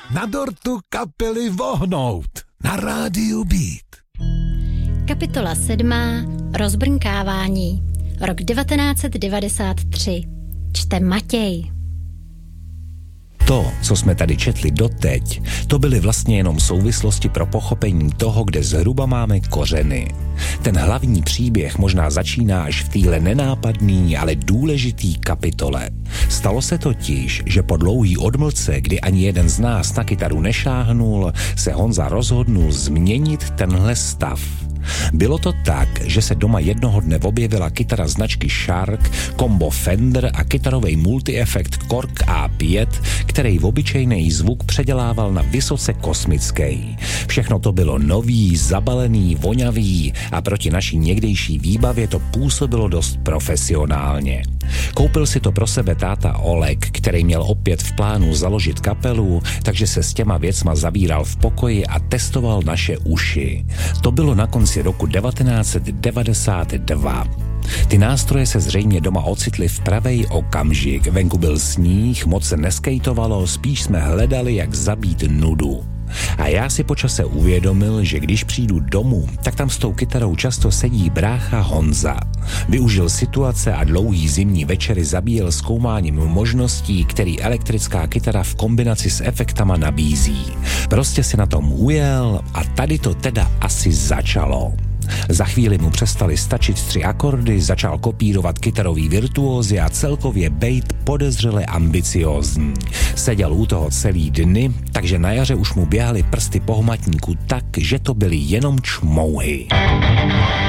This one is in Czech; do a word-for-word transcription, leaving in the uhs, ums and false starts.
Na dortu kapely vohnout. Na rádiu Beat. Kapitola sedmá. Rozbrnkávání. Rok devatenáct set devadesát tři. Čte Matěj. To, co jsme tady četli doteď, to byly vlastně jenom souvislosti pro pochopení toho, kde zhruba máme kořeny. Ten hlavní příběh možná začíná až v téhle nenápadný, ale důležitý kapitole. Stalo se totiž, že po dlouhý odmlce, kdy ani jeden z nás na kytaru nešáhnul, se Honza rozhodnul změnit tenhle stav. Bylo to tak, že se doma jednoho dne objevila kytara značky Shark, kombo Fender a kytarový multi-efekt Korg A pět, který v obyčejný zvuk předělával na vysoce kosmický. Všechno to bylo nový, zabalený, vonavý a proti naší někdejší výbavě to působilo dost profesionálně. Koupil si to pro sebe táta Oleg, který měl opět v plánu založit kapelu, takže se s těma věcma zabíral v pokoji a testoval naše uši. To bylo na konci roku devatenáct set devadesát dva. Ty nástroje se zřejmě doma ocitly v pravej okamžik. Venku byl sníh, moc se neskejtovalo, spíš jsme hledali, jak zabít nudu. A já si po čase uvědomil, že když přijdu domů, tak tam s tou kytarou často sedí brácha Honza. Využil situace a dlouhý zimní večery zabíjel zkoumáním možností, který elektrická kytara v kombinaci s efektama nabízí. Prostě si na tom ujel a tady to teda asi začalo. Za chvíli mu přestali stačit tři akordy, začal kopírovat kytarový virtuózy a celkově bejt podezřele ambiciózní. Seděl u toho celý dny, takže na jaře už mu běhaly prsty po hmatníku tak, že to byly jenom čmouhy.